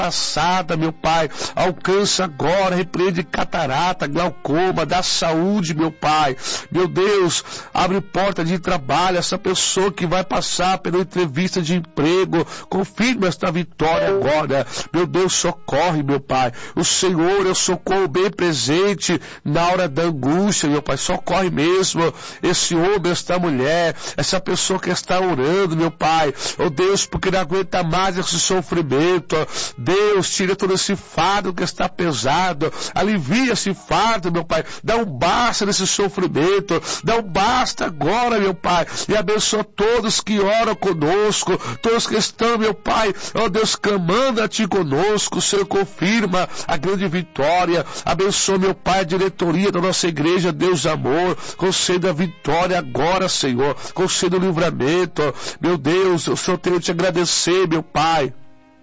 passada, meu Pai, alcança agora, repreende catarata, glaucoma, dá saúde, meu Pai. Meu Deus, abre porta de trabalho, essa pessoa que vai passar pela entrevista de emprego, confirma esta vitória agora. Meu Deus, socorre, meu Pai. O Senhor é o socorro bem presente na hora da angústia, meu Pai. Socorre mesmo esse homem, esta mulher, essa pessoa que está orando, meu Pai. Oh Deus, porque não aguenta mais esse sofrimento. Deus, tira todo esse fardo que está pesado, alivia esse fardo, meu Pai, dá um basta nesse sofrimento, dá um basta agora, meu Pai, e abençoa todos que oram conosco, todos que estão, meu Pai, ó Deus, clamando a Ti conosco. O Senhor confirma a grande vitória, abençoa, meu Pai, a diretoria da nossa igreja, Deus amor, conceda a vitória agora, Senhor, conceda o livramento, meu Deus, eu só tenho que te agradecer, meu Pai,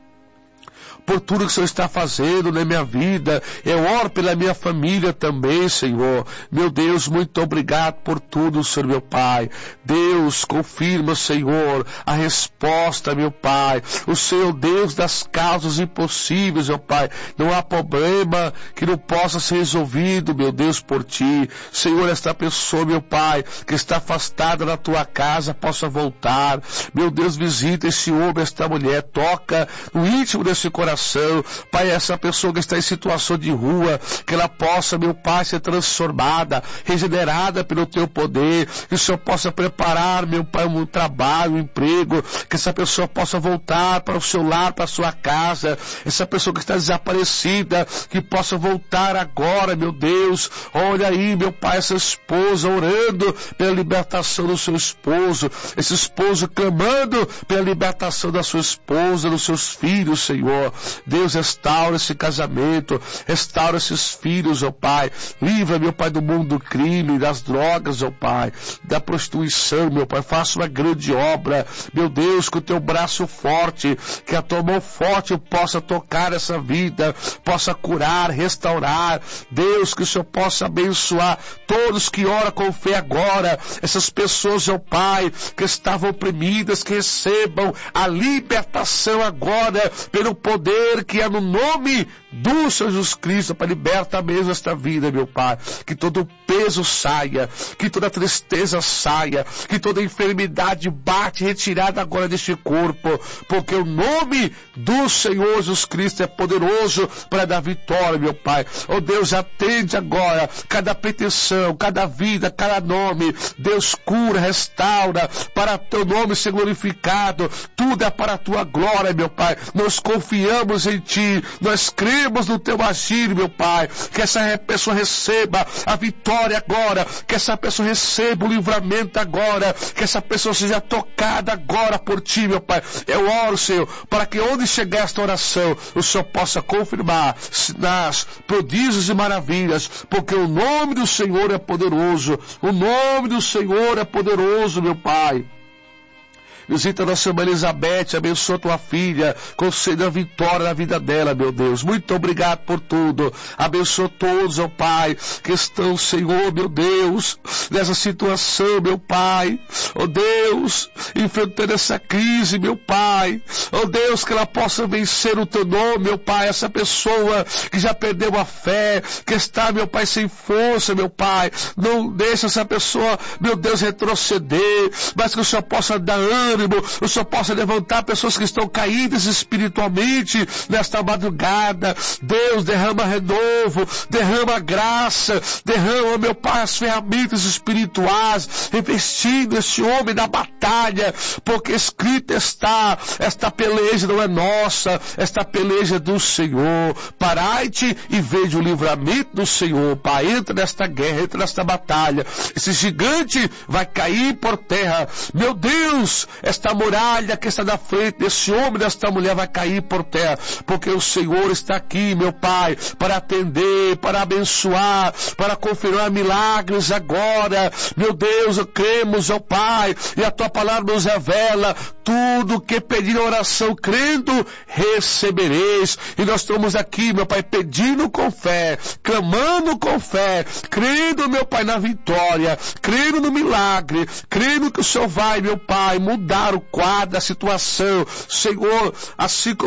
por tudo que o Senhor está fazendo na minha vida. Eu oro pela minha família também, Senhor. Meu Deus, muito obrigado por tudo, Senhor, meu Pai. Deus, confirma, Senhor, a resposta, meu Pai. O Senhor, Deus das causas impossíveis, meu Pai. Não há problema que não possa ser resolvido, meu Deus, por Ti. Senhor, esta pessoa, meu Pai, que está afastada da Tua casa, possa voltar. Meu Deus, visita esse homem, esta mulher, toca no íntimo desse coração. Pai, essa pessoa que está em situação de rua, que ela possa, meu Pai, ser transformada, regenerada pelo Teu poder, que o Senhor possa preparar, meu Pai, um trabalho, um emprego, que essa pessoa possa voltar para o seu lar, para a sua casa, essa pessoa que está desaparecida, que possa voltar agora, meu Deus. Olha aí, meu Pai, essa esposa orando pela libertação do seu esposo, esse esposo clamando pela libertação da sua esposa, dos seus filhos, Senhor. Deus, restaura esse casamento, restaura esses filhos, ó Pai. Livra, meu Pai, do mundo do crime, das drogas, ó Pai, da prostituição, meu Pai. Faça uma grande obra, meu Deus, com o Teu braço forte, que a Tua mão forte possa tocar essa vida, possa curar, restaurar. Deus, que o Senhor possa abençoar todos que oram com fé agora, essas pessoas, ó Pai, que estavam oprimidas, que recebam a libertação agora, pelo poder que é no nome do Senhor Jesus Cristo, para libertar mesmo esta vida, meu Pai. Que todo peso saia, que toda tristeza saia, que toda enfermidade bate retirada agora deste corpo, porque o nome do Senhor Jesus Cristo é poderoso para dar vitória, meu Pai. Oh Deus, atende agora cada petição, cada vida, cada nome. Deus, cura, restaura, para Teu nome ser glorificado. Tudo é para a Tua glória, meu Pai. Nós confiamos em Ti, nós cremos no Teu agir, meu Pai. Que essa pessoa receba a vitória agora, que essa pessoa receba o livramento agora, que essa pessoa seja tocada agora por Ti, meu Pai. Eu oro, Senhor, para que onde chegar esta oração, o Senhor possa confirmar sinais, prodígios e maravilhas, porque o nome do Senhor é poderoso, o nome do Senhor é poderoso, meu Pai. Visita a nossa irmã Elizabeth, abençoa Tua filha, conceda a vitória na vida dela, meu Deus. Muito obrigado por tudo. Abençoa todos, ó Pai, que estão, Senhor, meu Deus, nessa situação, meu Pai. Ó Deus, enfrentando essa crise, meu Pai. Ó Deus, que ela possa vencer o Teu nome, meu Pai. Essa pessoa que já perdeu a fé, que está, meu Pai, sem força, meu Pai. Não deixa essa pessoa, meu Deus, retroceder, mas que o Senhor possa dar ânimo, o Senhor possa levantar pessoas que estão caídas espiritualmente nesta madrugada. Deus, derrama renovo, derrama graça, derrama, meu Pai, as ferramentas espirituais, investindo esse homem na batalha, porque escrito está, esta peleja não é nossa, esta peleja é do Senhor. Parai-te e veja o livramento do Senhor, Pai. Entra nesta guerra, entra nesta batalha. Esse gigante vai cair por terra. Meu Deus, esta muralha que está na frente desse homem, desta mulher, vai cair por terra, porque o Senhor está aqui, meu Pai, para atender, para abençoar, para confirmar milagres agora. Meu Deus, cremos, ó Pai, e a Tua palavra nos revela tudo que pedir em oração, crendo, recebereis. E nós estamos aqui, meu Pai, pedindo com fé, clamando com fé, crendo, meu Pai, na vitória, crendo no milagre, crendo que o Senhor vai, meu Pai, mudar o quadro, a situação, Senhor, assim como